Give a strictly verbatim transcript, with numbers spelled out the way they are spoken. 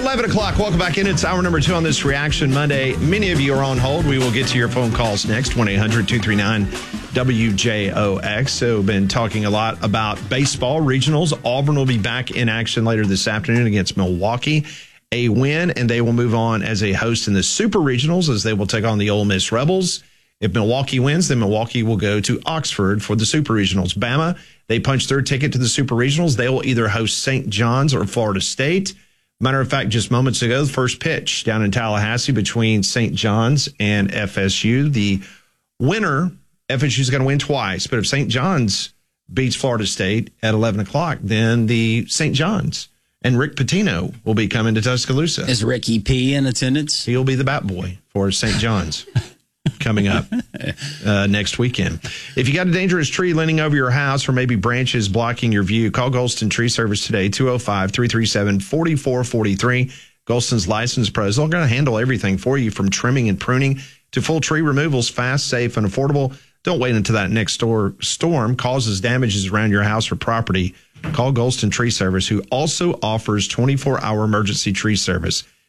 eleven o'clock. Welcome back in. It's hour number two on this Reaction Monday. Many of you are on hold. We will get to your phone calls next. one eight hundred two three nine W J O X. So we've been talking a lot about baseball regionals. Auburn will be back in action later this afternoon against Milwaukee. A win, and they will move on as a host in the Super Regionals as they will take on the Ole Miss Rebels. If Milwaukee wins, then Milwaukee will go to Oxford for the Super Regionals. Bama, they punch their ticket to the Super Regionals. They will either host Saint John's or Florida State. Matter of fact, just moments ago, the first pitch down in Tallahassee between Saint John's and F S U. The winner, F S U is going to win twice. But if Saint John's beats Florida State at eleven o'clock, then the Saint John's and Rick Pitino will be coming to Tuscaloosa. Is Ricky P in attendance? He'll be the bat boy for Saint John's coming up uh, next weekend. If you got a dangerous tree leaning over your house or maybe branches blocking your view, call Golston Tree Service today, two oh five, three three seven, four four four three. Golston's licensed pros. They're going to handle everything for you from trimming and pruning to full tree removals, fast, safe, and affordable. Don't wait until that next door storm causes damages around your house or property. Call Golston Tree Service, who also offers twenty-four hour emergency tree service.